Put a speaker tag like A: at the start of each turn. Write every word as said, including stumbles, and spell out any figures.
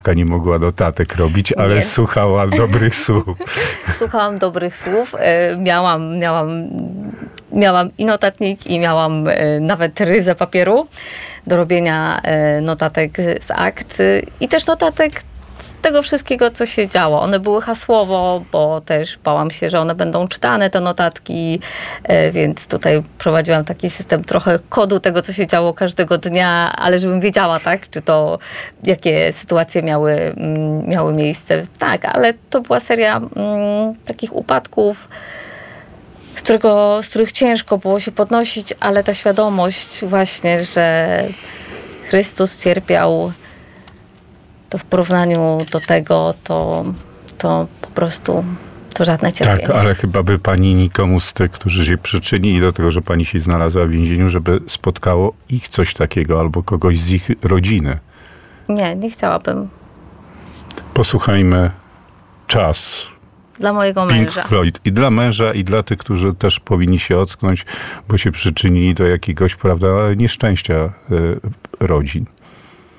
A: nie mogła notatek robić, ale nie. Słuchała dobrych słów.
B: Słuchałam dobrych słów. Miałam, miałam, miałam i notatnik, i miałam nawet ryzę papieru do robienia notatek z akt. I też notatek z tego wszystkiego, co się działo. One były hasłowo, bo też bałam się, że one będą czytane, te notatki, więc tutaj prowadziłam taki system trochę kodu tego, co się działo każdego dnia, ale żebym wiedziała, tak, czy to, jakie sytuacje miały, miały miejsce. Tak, ale to była seria mm, takich upadków, z, którego, z których ciężko było się podnosić, ale ta świadomość właśnie, że Chrystus cierpiał, to w porównaniu do tego, to, to po prostu to żadne cierpienie.
A: Tak, ale chyba by pani nikomu z tych, którzy się przyczynili do tego, że pani się znalazła w więzieniu, żeby spotkało ich coś takiego albo kogoś z ich rodziny.
B: Nie, nie chciałabym.
A: Posłuchajmy Czas.
B: Dla mojego
A: Pink
B: męża.
A: Floyd. I dla męża, i dla tych, którzy też powinni się ocknąć, bo się przyczynili do jakiegoś, prawda, nieszczęścia y, rodzin.